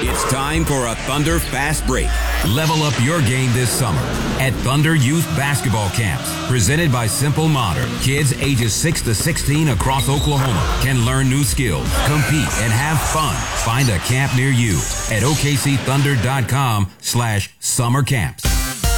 It's time for a Thunder Fast Break. Level up your game this summer at Thunder Youth Basketball Camps. Presented by Simple Modern. Kids ages 6 to 16 across Oklahoma can learn new skills, compete, and have fun. Find a camp near you at okcthunder.com/summer camps.